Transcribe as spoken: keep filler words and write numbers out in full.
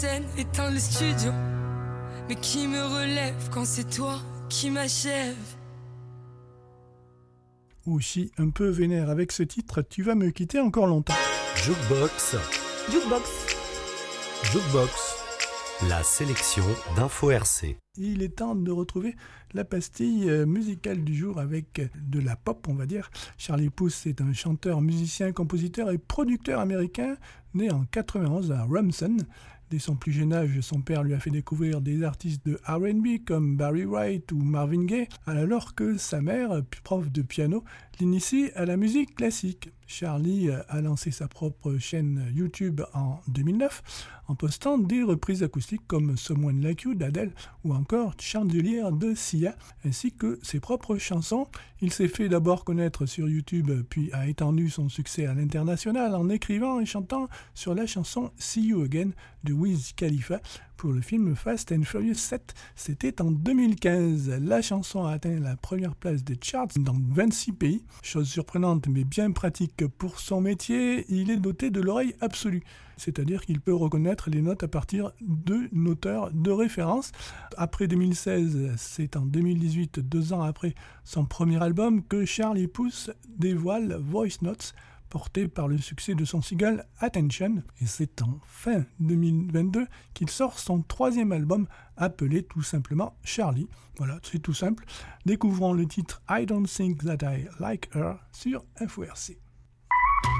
scène, éteins le studio. Mais qui me relève quand c'est toi qui m'achève? Aussi un peu vénère avec ce titre, tu vas me quitter encore longtemps. Jukebox. Jukebox. Jukebox. La sélection d'Info R C. Il est temps de retrouver la pastille musicale du jour avec de la pop, on va dire. Charlie Puth est un chanteur, musicien, compositeur et producteur américain né en quatre-vingt-onze à Rumson. Dès son plus jeune âge, son père lui a fait découvrir des artistes de R and B comme Barry White ou Marvin Gaye, alors que sa mère, prof de piano, l'initie à la musique classique. Charlie a lancé sa propre chaîne YouTube en deux mille neuf en postant des reprises acoustiques comme Someone Like You d'Adele ou encore Chandelier de Sia, ainsi que ses propres chansons. Il s'est fait d'abord connaître sur YouTube, puis a étendu son succès à l'international en écrivant et chantant sur la chanson See You Again de Wiz Khalifa pour le film Fast and Furious sept. C'était en deux mille quinze. La chanson a atteint la première place des charts dans vingt-six pays. Chose surprenante mais bien pratique pour son métier, il est doté de l'oreille absolue. C'est-à-dire qu'il peut reconnaître les notes à partir de noteurs de référence. Après deux mille seize, c'est en deux mille dix-huit, deux ans après son premier album, que Charlie Puth dévoile Voice Notes, porté par le succès de son single Attention. Et c'est en fin deux mille vingt-deux qu'il sort son troisième album, appelé tout simplement Charlie. Voilà, c'est tout simple. Découvrons le titre I Don't Think That I Like Her sur Info R C.